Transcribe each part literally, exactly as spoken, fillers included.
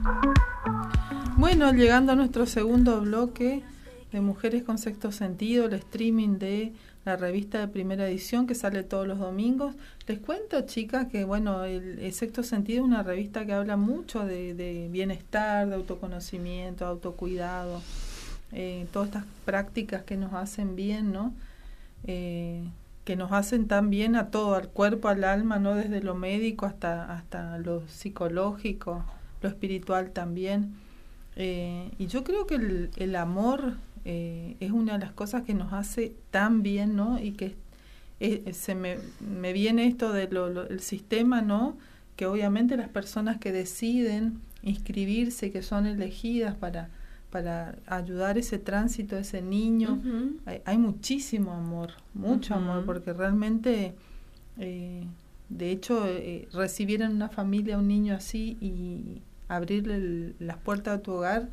Bueno, llegando a nuestro segundo bloque de Mujeres con Sexto Sentido, el streaming de la revista de Primera Edición que sale todos los domingos. Les cuento, chicas, que bueno, el, el Sexto Sentido es una revista que habla mucho de, de bienestar, de autoconocimiento, autocuidado, eh, todas estas prácticas que nos hacen bien, ¿no? Eh, que nos hacen tan bien a todo, al cuerpo, al alma, ¿no? Desde lo médico hasta, hasta lo psicológico, lo espiritual también. Eh, y yo creo que el, el amor eh, es una de las cosas que nos hace tan bien, ¿no? Y que eh, se me, me viene esto del de sistema, ¿no? Que obviamente las personas que deciden inscribirse, que son elegidas para, para ayudar ese tránsito, ese niño, uh-huh. hay, hay muchísimo amor, mucho uh-huh. amor, porque realmente, eh, de hecho, eh, recibir en una familia a un niño así y abrirle el, las puertas a tu hogar,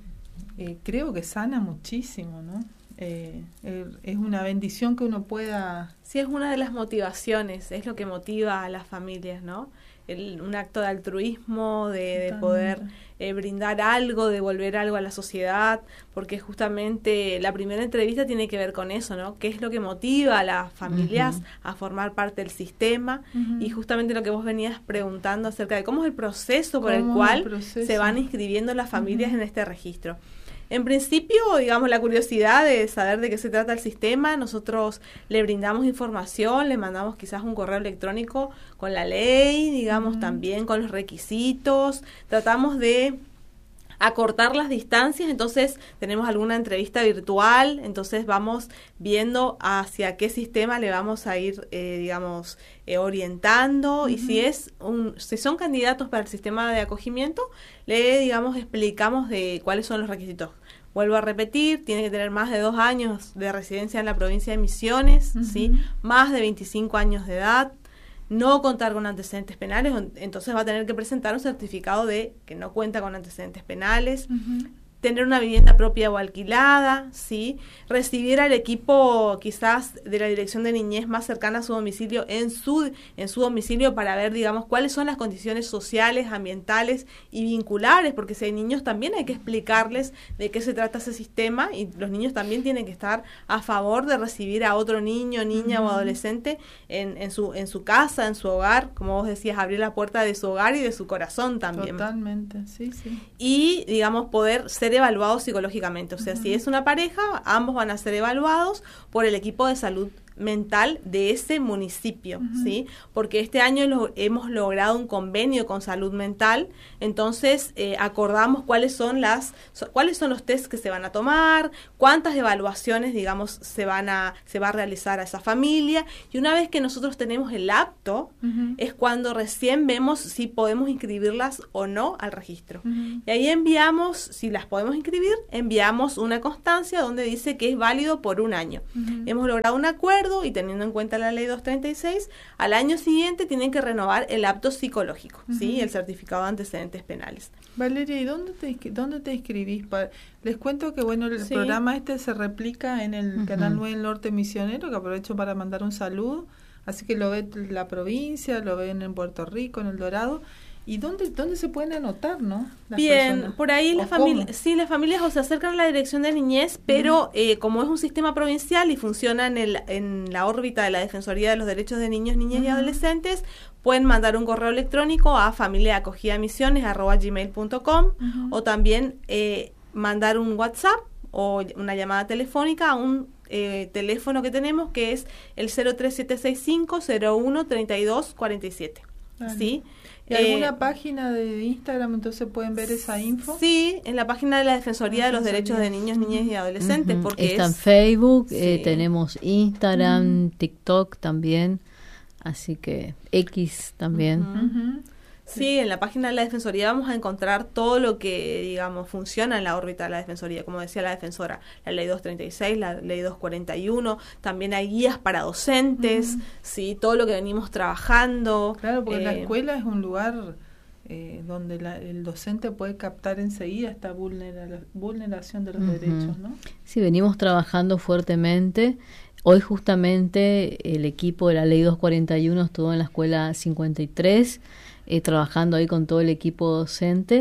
eh, creo que sana muchísimo, ¿no? Eh, eh, es una bendición que uno pueda... Sí, es una de las motivaciones, es lo que motiva a las familias, ¿no? El, un acto de altruismo, de, de poder eh, brindar algo, devolver algo a la sociedad, porque justamente la primera entrevista tiene que ver con eso, ¿no? ¿Qué es lo que motiva a las familias uh-huh. a formar parte del sistema? Uh-huh. Y justamente lo que vos venías preguntando acerca de cómo es el proceso por el cual proceso? se van inscribiendo las familias uh-huh. en este registro. En principio, digamos, la curiosidad de saber de qué se trata el sistema, nosotros le brindamos información, le mandamos quizás un correo electrónico con la ley, digamos, uh-huh. también con los requisitos, tratamos de acortar las distancias, entonces tenemos alguna entrevista virtual, entonces vamos viendo hacia qué sistema le vamos a ir, eh, digamos, eh, orientando, uh-huh. y si es un, si son candidatos para el sistema de acogimiento, le, digamos, explicamos de cuáles son los requisitos. Vuelvo a repetir, tiene que tener más de dos años de residencia en la provincia de Misiones, uh-huh. ¿sí? Más de veinticinco años de edad, no contar con antecedentes penales, entonces va a tener que presentar un certificado de que no cuenta con antecedentes penales, uh-huh. tener una vivienda propia o alquilada, ¿sí? Recibir al equipo quizás de la Dirección de Niñez más cercana a su domicilio en su en su domicilio para ver, digamos, cuáles son las condiciones sociales, ambientales y vinculares, porque si hay niños también hay que explicarles de qué se trata ese sistema y los niños también tienen que estar a favor de recibir a otro niño, niña uh-huh. o adolescente en, en su en su casa, en su hogar, como vos decías, abrir la puerta de su hogar y de su corazón también. Totalmente, sí, sí. Y, digamos, poder ser evaluados psicológicamente, o sea, uh-huh. si es una pareja, ambos van a ser evaluados por el equipo de salud mental de ese municipio, uh-huh. ¿sí? Porque este año lo, hemos logrado un convenio con salud mental, entonces eh, acordamos cuáles son las so, cuáles son los tests que se van a tomar, cuántas evaluaciones, digamos, se van a se va a realizar a esa familia, y una vez que nosotros tenemos el apto, uh-huh. es cuando recién vemos si podemos inscribirlas o no al registro. Uh-huh. Y ahí enviamos, si las podemos inscribir, enviamos una constancia donde dice que es válido por un año. Uh-huh. Hemos logrado un acuerdo y teniendo en cuenta la ley doscientos treinta y seis, al año siguiente tienen que renovar el apto psicológico, uh-huh. ¿sí? El certificado de antecedentes penales. Valeria, ¿y dónde te, dónde te inscribís? Les cuento que bueno el sí. programa este se replica en el uh-huh. Canal nueve del Norte Misionero, que aprovecho para mandar un saludo, así que lo ve la provincia, lo ven en Puerto Rico, en El Dorado. ¿Y dónde dónde se pueden anotar, no? Las Bien, personas. Por ahí las familias, sí, las familias o se acercan a la Dirección de Niñez, pero uh-huh. eh, como es un sistema provincial y funciona en, el, en la órbita de la Defensoría de los Derechos de Niños, Niñas uh-huh. y Adolescentes, pueden mandar un correo electrónico a familiaacogidamisiones arroba gmail punto com uh-huh. o también eh, mandar un WhatsApp o una llamada telefónica a un eh, teléfono que tenemos que es el cero tres siete seis cinco cero uno treinta y dos cuarenta y siete. Vale. ¿Sí? ¿Y alguna eh, página de Instagram entonces pueden ver esa info? Sí, en la página de la Defensoría de los Derechos de Niños, Niñas y Adolescentes. Uh-huh. Porque está es, en Facebook, sí. eh, tenemos Instagram, uh-huh. TikTok también, así que X también. Uh-huh. Uh-huh. Sí. sí, en la página de la Defensoría vamos a encontrar todo lo que, digamos, funciona en la órbita de la Defensoría. Como decía la defensora, la ley doscientos treinta y seis, la ley doscientos cuarenta y uno, también hay guías para docentes, uh-huh. sí, todo lo que venimos trabajando. Claro, porque eh, la escuela es un lugar eh, donde la, el docente puede captar enseguida esta vulnera, vulneración de los uh-huh. derechos, ¿no? Sí, venimos trabajando fuertemente. Hoy justamente el equipo de la ley doscientos cuarenta y uno estuvo en la escuela cincuenta y tres, Eh, trabajando ahí con todo el equipo docente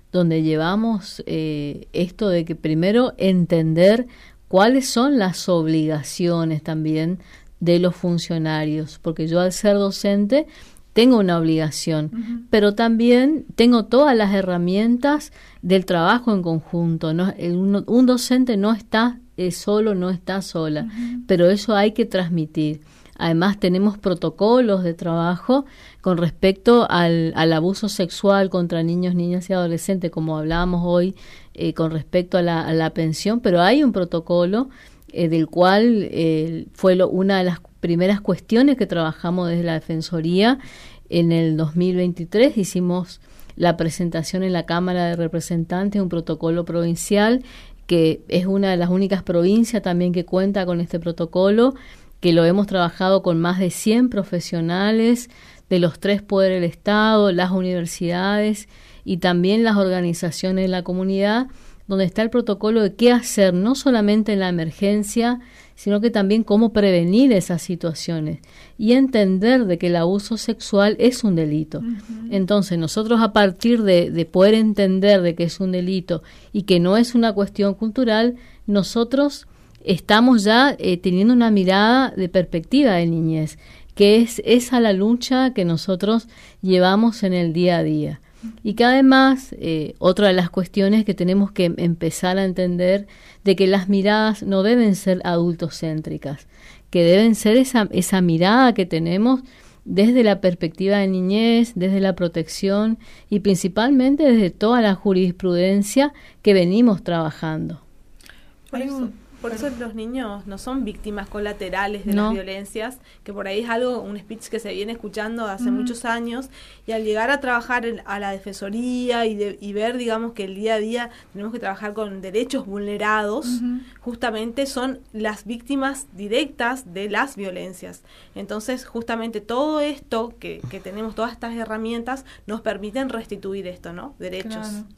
donde llevamos eh, esto de que primero entender cuáles son las obligaciones también de los funcionarios, porque yo al ser docente tengo una obligación, uh-huh. pero también tengo todas las herramientas del trabajo en conjunto. ¿no? El, un, un docente no está eh, solo, no está sola, uh-huh. pero eso hay que transmitir. Además tenemos protocolos de trabajo con respecto al, al abuso sexual contra niños, niñas y adolescentes, como hablábamos hoy, eh, con respecto a la, a la pensión, pero hay un protocolo eh, del cual eh, fue lo, una de las primeras cuestiones que trabajamos desde la Defensoría. En el dos mil veintitrés hicimos la presentación en la Cámara de Representantes, un protocolo provincial, que es una de las únicas provincias también que cuenta con este protocolo, que lo hemos trabajado con más de cien profesionales de los tres poderes del Estado, las universidades y también las organizaciones de la comunidad, donde está el protocolo de qué hacer, no solamente en la emergencia, sino que también cómo prevenir esas situaciones y entender de que el abuso sexual es un delito. Uh-huh. Entonces, nosotros a partir de, de poder entender de que es un delito y que no es una cuestión cultural, nosotros estamos ya eh, teniendo una mirada de perspectiva de niñez, que es esa la lucha que nosotros llevamos en el día a día. Y que además, eh, otra de las cuestiones que tenemos que empezar a entender, de que las miradas no deben ser adultocéntricas, que deben ser esa, esa mirada que tenemos desde la perspectiva de niñez, desde la protección y principalmente desde toda la jurisprudencia que venimos trabajando. Por eso, por eso los niños no son víctimas colaterales de no. las violencias, que por ahí es algo, un speech que se viene escuchando hace mm. muchos años, y al llegar a trabajar en, a la Defensoría y, de, y ver, digamos, que el día a día tenemos que trabajar con derechos vulnerados, uh-huh. justamente son las víctimas directas de las violencias. Entonces, justamente todo esto, que, que tenemos todas estas herramientas, nos permiten restituir esto, ¿no? Derechos. Claro.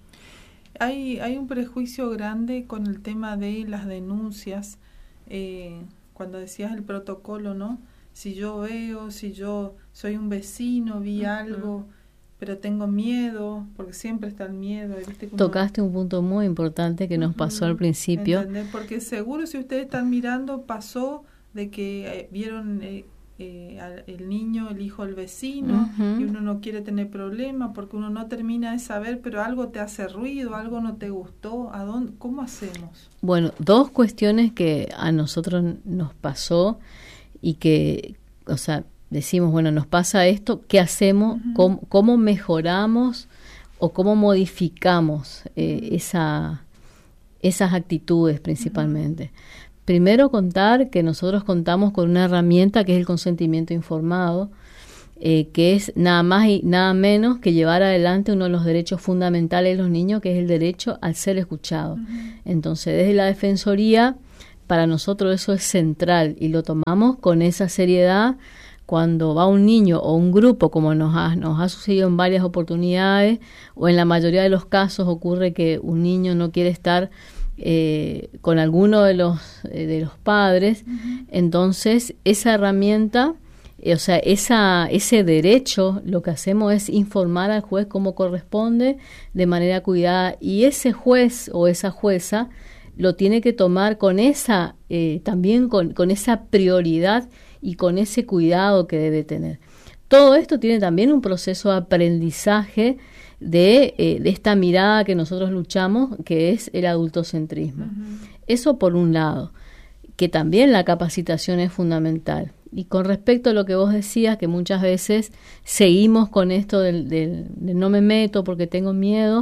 Hay, hay un prejuicio grande con el tema de las denuncias, eh, cuando decías el protocolo, ¿no? Si yo veo, si yo soy un vecino, vi uh-huh. algo, pero tengo miedo, porque siempre está el miedo. ¿Viste? Como tocaste un punto muy importante que nos uh-huh. pasó al principio. ¿Entendés? Porque seguro si ustedes están mirando, pasó de que eh, vieron... Eh, Eh, al, el niño, el hijo del vecino, uh-huh. y uno no quiere tener problema porque uno no termina de saber, pero algo te hace ruido, algo no te gustó. ¿A dónde, cómo hacemos? Bueno, dos cuestiones que a nosotros nos pasó y que, o sea, decimos, bueno, nos pasa esto, ¿qué hacemos? Uh-huh. ¿Cómo, cómo mejoramos o cómo modificamos eh, uh-huh. esa, esas actitudes principalmente? Uh-huh. Primero, contar que nosotros contamos con una herramienta que es el consentimiento informado, eh, que es nada más y nada menos que llevar adelante uno de los derechos fundamentales de los niños, que es el derecho al ser escuchado. Uh-huh. Entonces, desde la Defensoría, para nosotros eso es central y lo tomamos con esa seriedad. Cuando va un niño o un grupo, como nos ha, nos ha sucedido en varias oportunidades, o en la mayoría de los casos ocurre que un niño no quiere estar Eh, con alguno de los eh, de los padres, uh-huh. entonces esa herramienta, eh, o sea, esa ese derecho, lo que hacemos es informar al juez como corresponde, de manera cuidada, y ese juez o esa jueza lo tiene que tomar con esa, eh, también con, con esa prioridad y con ese cuidado que debe tener. Todo esto tiene también un proceso de aprendizaje de, eh, de esta mirada que nosotros luchamos, que es el adultocentrismo. Uh-huh. Eso por un lado, que también la capacitación es fundamental. Y con respecto a lo que vos decías, que muchas veces seguimos con esto del, del, del no me meto porque tengo miedo.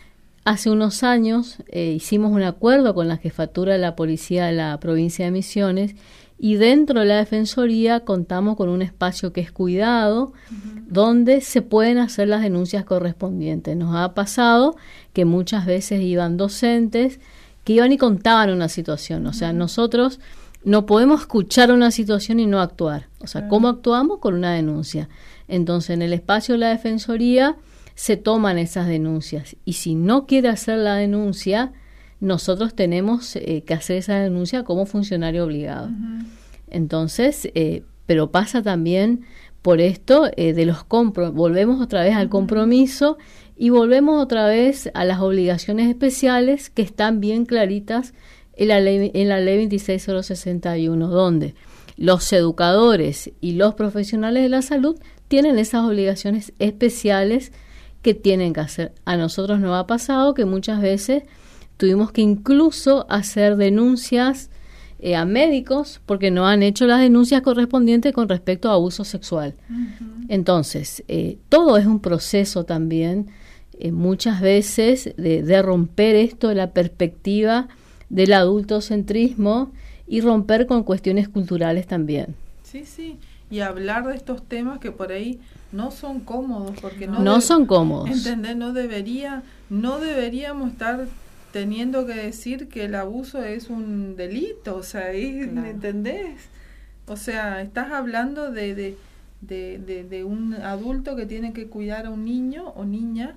Hace unos años eh, hicimos un acuerdo con la jefatura de la policía de la provincia de Misiones, y dentro de la Defensoría contamos con un espacio que es cuidado, uh-huh. donde se pueden hacer las denuncias correspondientes. Nos ha pasado que muchas veces iban docentes que iban y contaban una situación. O sea, uh-huh. nosotros no podemos escuchar una situación y no actuar. O sea, uh-huh. ¿cómo actuamos? Con una denuncia. Entonces, en el espacio de la Defensoría se toman esas denuncias. Y si no quiere hacer la denuncia, nosotros tenemos eh, que hacer esa denuncia como funcionario obligado. Uh-huh. Entonces, eh, pero pasa también por esto eh, de los compro volvemos otra vez uh-huh. al compromiso Y volvemos otra vez a las obligaciones especiales que están bien claritas en la ley, en la ley veintiséis mil sesenta y uno, donde los educadores y los profesionales de la salud tienen esas obligaciones especiales que tienen que hacer. A nosotros nos ha pasado que muchas veces tuvimos que incluso hacer denuncias eh, a médicos porque no han hecho las denuncias correspondientes con respecto a abuso sexual. Uh-huh. Entonces, eh, todo es un proceso también, eh, muchas veces, de, de romper esto de la perspectiva del adultocentrismo y romper con cuestiones culturales también. Sí, sí, y hablar de estos temas que por ahí no son cómodos, porque no, no de, son cómodos. ¿Entendés? No debería, no deberíamos estar teniendo que decir que el abuso es un delito, o sea, es, claro. ¿entendés? O sea, estás hablando de, de, de, de, de un adulto que tiene que cuidar a un niño o niña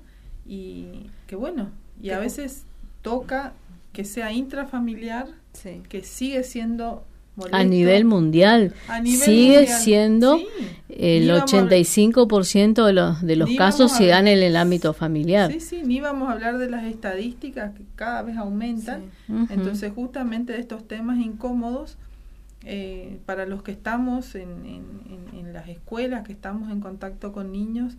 y que bueno, y a veces toca que sea intrafamiliar, sí. que sigue siendo molesto. A nivel mundial, a nivel sigue mundial. siendo Sí. el ochenta y cinco por ciento de los, de los casos se dan en el ámbito familiar. Sí, sí, ni vamos a hablar de las estadísticas que cada vez aumentan. Sí. Uh-huh. Entonces, justamente de estos temas incómodos, eh, para los que estamos en, en, en, en las escuelas, que estamos en contacto con niños,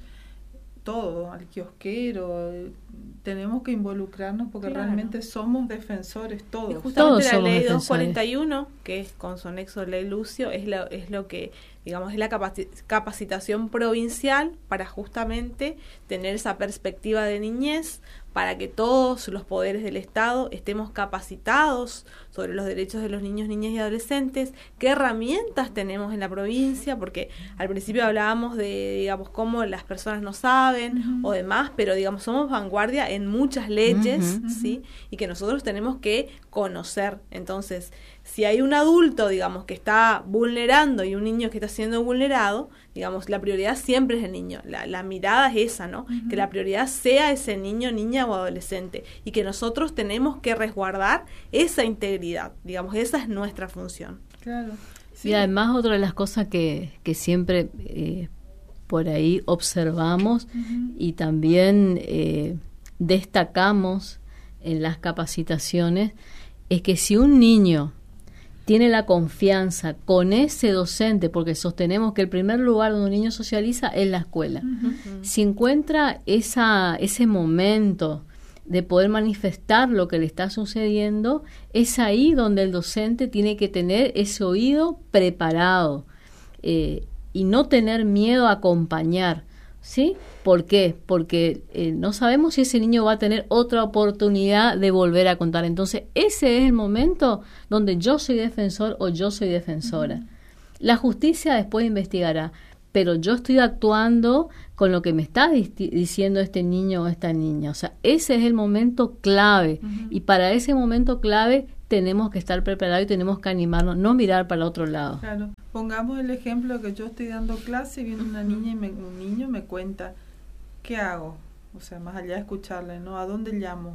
todo, al kiosquero, tenemos que involucrarnos porque claro. realmente somos defensores todos. Y justamente todos la ley doscientos cuarenta y uno, que es con su anexo ley Lucio, es, la, es lo que, digamos, es la capaci- capacitación provincial para justamente tener esa perspectiva de niñez, para que todos los poderes del Estado estemos capacitados sobre los derechos de los niños, niñas y adolescentes, qué herramientas tenemos en la provincia, porque al principio hablábamos de, digamos, cómo las personas no saben uh-huh. o demás, pero, digamos, somos vanguardia en muchas leyes, uh-huh. ¿sí? Y que nosotros tenemos que conocer. Entonces, si hay un adulto, digamos, que está vulnerando y un niño que está siendo vulnerado, digamos, la prioridad siempre es el niño. La, la mirada es esa, ¿no? Uh-huh. Que la prioridad sea ese niño, niña o adolescente. Y que nosotros tenemos que resguardar esa integridad. Digamos, esa es nuestra función. Claro. Sí. Y además, otra de las cosas que, que siempre eh, por ahí observamos uh-huh. y también eh, destacamos en las capacitaciones es que si un niño tiene la confianza con ese docente, porque sostenemos que el primer lugar donde un niño socializa es la escuela. Uh-huh. Si encuentra esa ese momento de poder manifestar lo que le está sucediendo, es ahí donde el docente tiene que tener ese oído preparado eh, y no tener miedo a acompañar. ¿Sí? ¿Por qué? Porque eh, no sabemos si ese niño va a tener otra oportunidad de volver a contar. Entonces, ese es el momento donde yo soy defensor o yo soy defensora. Uh-huh. La justicia después investigará, pero yo estoy actuando con lo que me está di- diciendo este niño o esta niña. O sea, ese es el momento clave. Uh-huh. Y para ese momento clave tenemos que estar preparados y tenemos que animarnos, no mirar para el otro lado. Claro. Pongamos el ejemplo que yo estoy dando clase y viene una niña y me, un niño me cuenta, ¿qué hago? O sea, más allá de escucharle, ¿no? ¿A dónde llamo?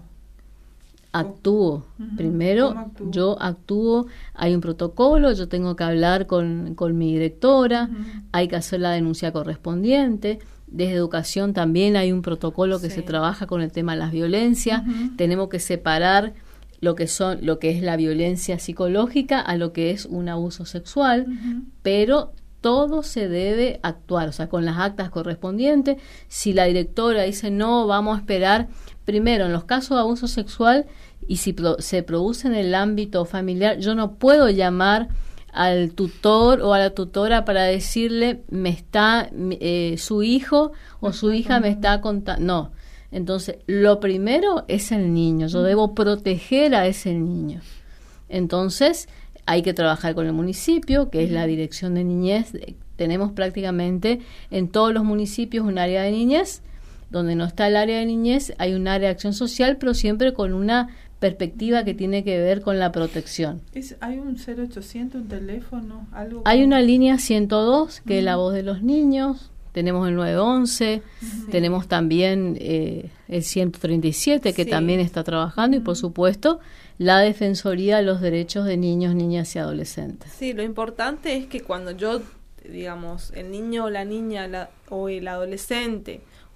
Actúo. Uh-huh. Primero, actúo? yo actúo, hay un protocolo, yo tengo que hablar con, con mi directora, uh-huh. hay que hacer la denuncia correspondiente. Desde educación también hay un protocolo que sí. se trabaja con el tema de las violencias. Uh-huh. Tenemos que separar lo que son lo que es la violencia psicológica a lo que es un abuso sexual, uh-huh. pero todo se debe actuar, o sea, con las actas correspondientes. Si la directora dice no, vamos a esperar, primero, en los casos de abuso sexual, y si pro, se produce en el ámbito familiar, yo no puedo llamar al tutor o a la tutora para decirle, me está, eh, su hijo o su hija me está contando, no. Entonces, lo primero es el niño, yo debo proteger a ese niño. Entonces, hay que trabajar con el municipio, que es la dirección de niñez. Tenemos prácticamente en todos los municipios un área de niñez. Donde no está el área de niñez, hay un área de acción social, pero siempre con una perspectiva que tiene que ver con la protección. ¿Es, ¿Hay un cero ochocientos, un teléfono? Algo hay una línea ciento dos, que uh-huh. es la voz de los niños. Tenemos el nueve once, uh-huh. tenemos también eh, el ciento treinta y siete, que sí. también está trabajando, uh-huh. y por supuesto la Defensoría de los Derechos de Niños, Niñas y Adolescentes. Sí, lo importante es que cuando yo, digamos, el niño o la niña la, o el adolescente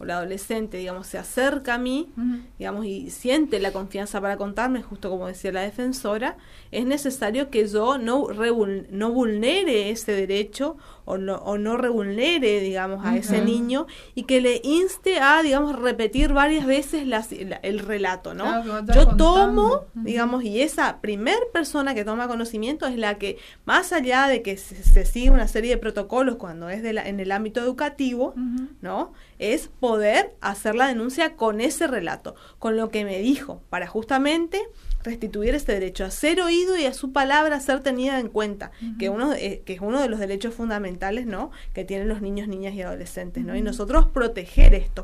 o la adolescente, digamos, se acerca a mí, uh-huh. digamos, y siente la confianza para contarme, justo como decía la defensora, es necesario que yo no, revul- no vulnere ese derecho o no, o no revulnere, digamos, a uh-huh. ese niño, y que le inste a, digamos, repetir varias veces las, la, el relato, ¿no? Claro, yo contando. tomo, uh-huh. digamos, y esa primer persona que toma conocimiento es la que, más allá de que se, se sigue una serie de protocolos cuando es de la, en el ámbito educativo, uh-huh. ¿no? Es poder hacer la denuncia con ese relato, con lo que me dijo, para justamente restituir ese derecho a ser oído y a su palabra ser tenida en cuenta, uh-huh. que uno eh, que es uno de los derechos fundamentales, ¿no? Que tienen los niños, niñas y adolescentes, ¿no? Uh-huh. Y nosotros proteger esto.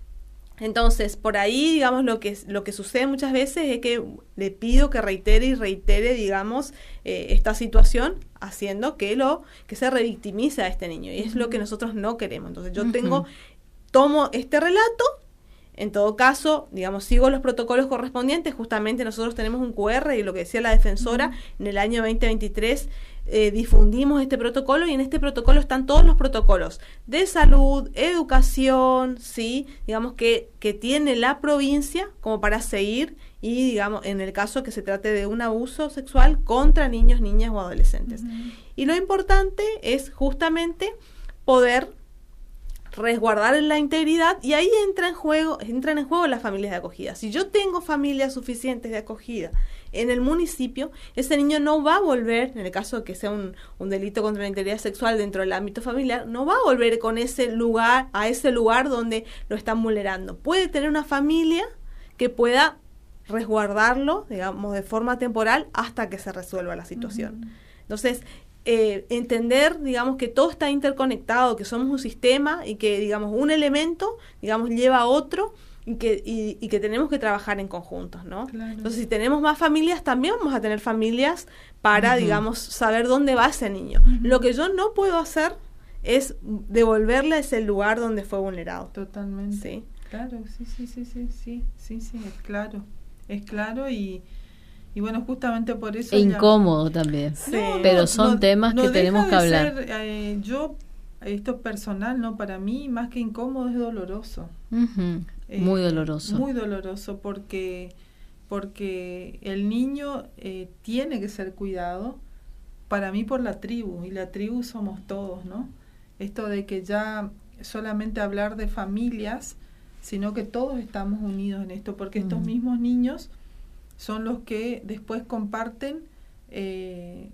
Entonces, por ahí, digamos, lo que lo que sucede muchas veces es que le pido que reitere y reitere, digamos, eh, esta situación, haciendo que lo que se revictimice a este niño, y es uh-huh. lo que nosotros no queremos. Entonces, yo uh-huh. tengo tomo este relato. En todo caso, digamos, sigo los protocolos correspondientes. Justamente nosotros tenemos un cu erre, y lo que decía la defensora, en el año veinte veintitrés eh, difundimos este protocolo, y en este protocolo están todos los protocolos de salud, educación, sí, digamos que, que tiene la provincia como para seguir, y digamos, en el caso que se trate de un abuso sexual contra niños, niñas o adolescentes. Uh-huh. Y lo importante es justamente poder resguardar la integridad, y ahí entra en juego, entran en juego las familias de acogida. Si yo tengo familias suficientes de acogida en el municipio, ese niño no va a volver, en el caso de que sea un, un delito contra la integridad sexual dentro del ámbito familiar, no va a volver con ese lugar, a ese lugar donde lo están vulnerando. Puede tener una familia que pueda resguardarlo, digamos, de forma temporal hasta que se resuelva la situación. Uh-huh. Entonces, Eh, entender, digamos, que todo está interconectado, que somos un sistema, y que, digamos, un elemento, digamos, lleva a otro, y que, y, y que tenemos que trabajar en conjuntos, ¿no? Claro. Entonces, si tenemos más familias, también vamos a tener familias para, uh-huh. digamos, saber dónde va ese niño. Uh-huh. Lo que yo no puedo hacer es devolverle a ese lugar donde fue vulnerado. Totalmente. Sí. Claro, sí, sí, sí, sí, sí, sí, sí, es claro. Es claro y... Y bueno, justamente por eso... E incómodo ya, también, sí. Pero son no, temas no que tenemos que hablar. Ser, eh, yo, esto es personal, ¿no? Para mí, más que incómodo, es doloroso. Uh-huh. Eh, muy doloroso. Muy doloroso, porque, porque el niño eh, tiene que ser cuidado, para mí, por la tribu, y la tribu somos todos, ¿no? Esto de que ya solamente hablar de familias, sino que todos estamos unidos en esto, porque uh-huh. estos mismos niños son los que después comparten eh,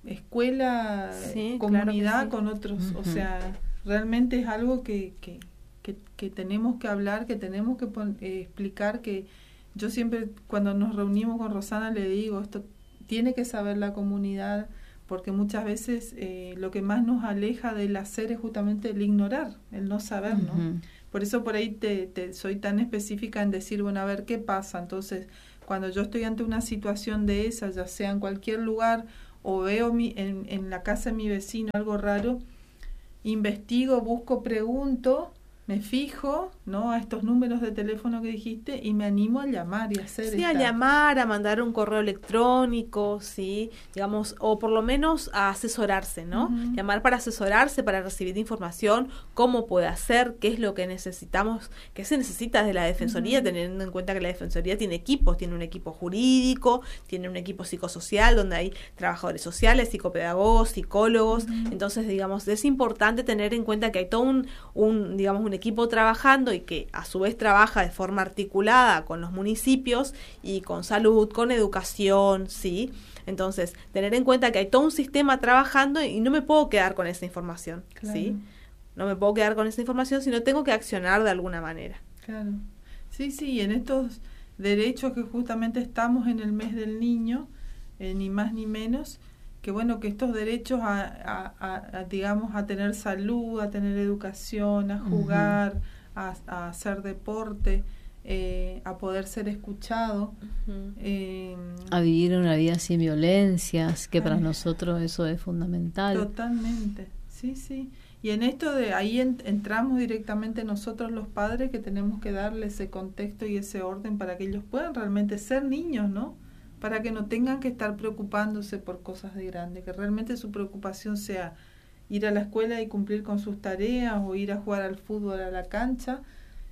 escuela, sí, comunidad, claro sí. con otros. Uh-huh. O sea, realmente es algo que, que, que, que tenemos que hablar, que tenemos que pon, eh, explicar, que yo siempre cuando nos reunimos con Rosana le digo, esto tiene que saber la comunidad, porque muchas veces eh, lo que más nos aleja del hacer es justamente el ignorar, el no saber, ¿no? Uh-huh. Por eso por ahí te, te soy tan específica en decir, bueno, a ver, ¿qué pasa? Entonces, cuando yo estoy ante una situación de esa, ya sea en cualquier lugar, o veo mi, en, en la casa de mi vecino algo raro, investigo, busco, pregunto, me fijo, ¿no? A estos números de teléfono que dijiste, y me animo a llamar y a hacer sí, esta... a llamar, a mandar un correo electrónico, sí, digamos, o por lo menos a asesorarse, ¿no? Uh-huh. Llamar para asesorarse, para recibir información, cómo puede hacer, qué es lo que necesitamos, qué se necesita de la Defensoría, uh-huh. teniendo en cuenta que la Defensoría tiene equipos, tiene un equipo jurídico, tiene un equipo psicosocial, donde hay trabajadores sociales, psicopedagogos, psicólogos, uh-huh. entonces, digamos, es importante tener en cuenta que hay todo un, un digamos, un equipo trabajando, y que a su vez trabaja de forma articulada con los municipios y con salud, con educación, ¿sí? Entonces, tener en cuenta que hay todo un sistema trabajando, y no me puedo quedar con esa información, claro. ¿sí? No me puedo quedar con esa información, sino tengo que accionar de alguna manera. Claro. Sí, sí, en estos derechos que justamente estamos en el mes del niño, eh, ni más ni menos, que bueno, que estos derechos a, a, a, a digamos, a tener salud, a tener educación, a jugar, uh-huh. a, a hacer deporte, eh, a poder ser escuchado, uh-huh. eh, a vivir una vida sin violencias, que ay, para nosotros eso es fundamental. Totalmente, sí, sí. Y en esto de ahí en, entramos directamente nosotros los padres, que tenemos que darle ese contexto y ese orden para que ellos puedan realmente ser niños, ¿no? Para que no tengan que estar preocupándose por cosas de grande, que realmente su preocupación sea ir a la escuela y cumplir con sus tareas, o ir a jugar al fútbol a la cancha,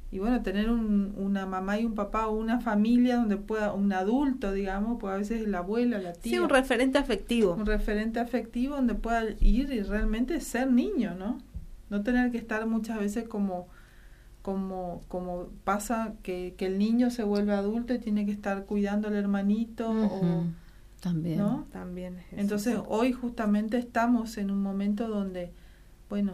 y bueno, tener un, una mamá y un papá o una familia donde pueda, un adulto, digamos, pues a veces la abuela, la tía. Sí, un referente afectivo. Un referente afectivo donde pueda ir y realmente ser niño, ¿no? No tener que estar muchas veces como como como pasa que, que el niño se vuelve adulto y tiene que estar cuidando al hermanito. Uh-huh. o También. ¿no? También es Entonces, eso. hoy justamente estamos en un momento donde, bueno,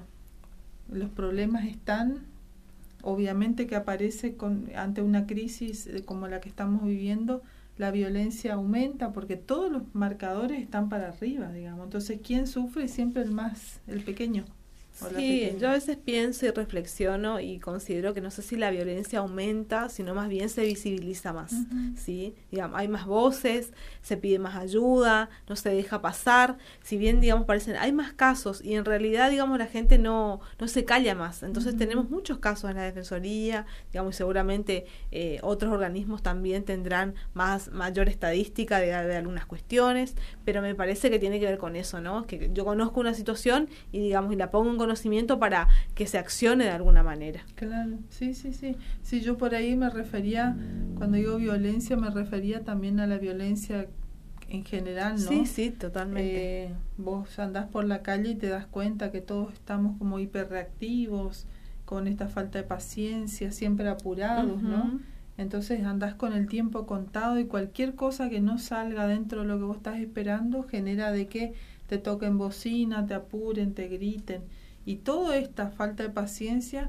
los problemas están, obviamente que aparece con, ante una crisis como la que estamos viviendo, la violencia aumenta porque todos los marcadores están para arriba, digamos. Entonces, ¿quién sufre? Siempre el más, el pequeño. Sí, yo a veces pienso y reflexiono y considero que no sé si la violencia aumenta, sino más bien se visibiliza más, uh-huh. ¿sí? Digamos, hay más voces, se pide más ayuda, no se deja pasar, si bien, digamos, parecen, hay más casos y en realidad, digamos, la gente no no se calla más, entonces uh-huh. tenemos muchos casos en la Defensoría, digamos, y seguramente eh, otros organismos también tendrán más mayor estadística de, de algunas cuestiones, pero me parece que tiene que ver con eso, ¿no? Que yo conozco una situación y, digamos, y la pongo en conocimiento para que se accione de alguna manera. Claro, sí, sí, sí. Sí, yo por ahí me refería, cuando digo violencia, me refería también a la violencia en general, ¿no? Sí, sí, totalmente. Eh, vos andás por la calle y te das cuenta que todos estamos como hiperreactivos, con esta falta de paciencia, siempre apurados, uh-huh. ¿no? Entonces andás con el tiempo contado y cualquier cosa que no salga dentro de lo que vos estás esperando genera de que te toquen bocina, te apuren, te griten. Y toda esta falta de paciencia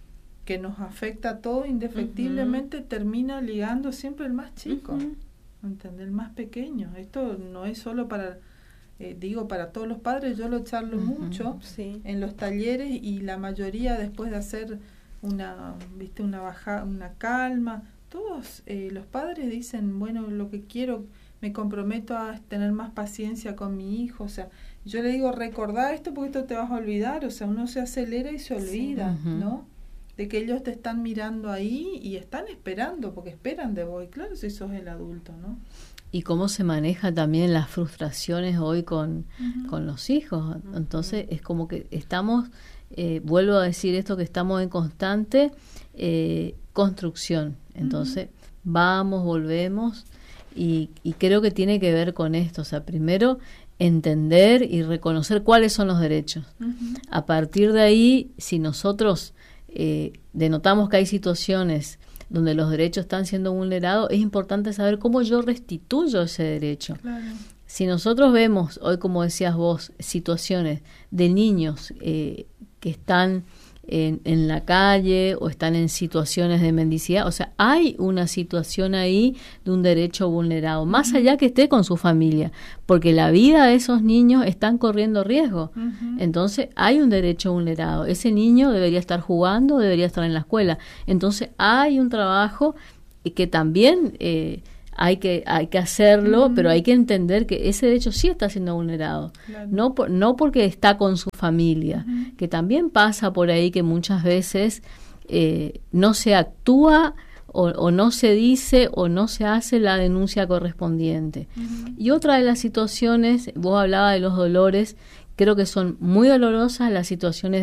que nos afecta a todos, indefectiblemente uh-huh. termina ligando siempre el más chico, uh-huh. ¿entendés? El más pequeño. Esto no es solo para, eh, digo, para todos los padres, yo lo charlo uh-huh. mucho sí. en los talleres y la mayoría después de hacer una, viste, una baja, una calma, todos eh, los padres dicen, bueno, lo que quiero, me comprometo a tener más paciencia con mi hijo, o sea, yo le digo, recordá esto porque esto te vas a olvidar, o sea, uno se acelera y se olvida, sí, uh-huh. ¿no? De que ellos te están mirando ahí y están esperando, porque esperan de vos, y claro, si sos el adulto, ¿no? Y cómo se maneja también las frustraciones hoy con, uh-huh. con los hijos, entonces uh-huh. es como que estamos, eh, vuelvo a decir esto, que estamos en constante eh, construcción, entonces uh-huh. vamos, volvemos, y, y creo que tiene que ver con esto, o sea, primero entender y reconocer cuáles son los derechos. Uh-huh. A partir de ahí, si nosotros eh, denotamos que hay situaciones donde los derechos están siendo vulnerados, es importante saber cómo yo restituyo ese derecho. Claro. Si nosotros vemos, hoy como decías vos, situaciones de niños eh, que están en, en la calle o están en situaciones de mendicidad, o sea, hay una situación ahí de un derecho vulnerado, más uh-huh. allá que esté con su familia, porque la vida de esos niños están corriendo riesgo. Uh-huh. Entonces, hay un derecho vulnerado. Ese niño debería estar jugando, debería estar en la escuela. Entonces, hay un trabajo que también eh, hay que hay que hacerlo, uh-huh. pero hay que entender que ese derecho sí está siendo vulnerado, claro. no por, no porque está con su familia, uh-huh. que también pasa por ahí que muchas veces eh, no se actúa o, o no se dice o no se hace la denuncia correspondiente. Uh-huh. Y otra de las situaciones, vos hablabas de los dolores, creo que son muy dolorosas las situaciones